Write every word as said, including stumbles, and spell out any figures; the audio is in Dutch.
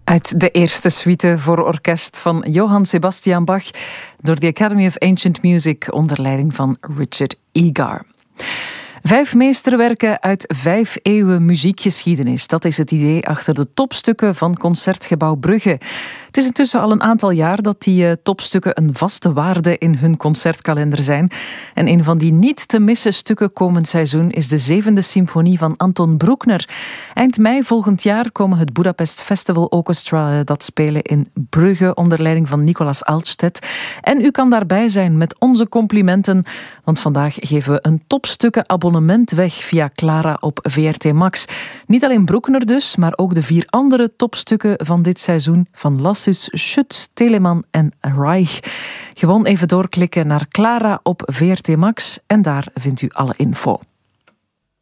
Uit de eerste suite voor orkest van Johann Sebastian Bach door de Academy of Ancient Music onder leiding van Richard Egar. Vijf meesterwerken uit vijf eeuwen muziekgeschiedenis. Dat is het idee achter de topstukken van Concertgebouw Brugge. Het is intussen al een aantal jaar dat die uh, topstukken een vaste waarde in hun concertkalender zijn. En een van die niet te missen stukken komend seizoen is de zevende symfonie van Anton Bruckner. Eind mei volgend jaar komen het Budapest Festival Orchestra uh, dat spelen in Brugge onder leiding van Nicolas Altstedt. En u kan daarbij zijn met onze complimenten, want vandaag geven we een topstukken abonnement weg via Clara op V R T Max. Niet alleen Bruckner dus, maar ook de vier andere topstukken van dit seizoen van Lassus, Schütz, Telemann en Reich. Gewoon even doorklikken naar Clara op V R T Max en daar vindt u alle info.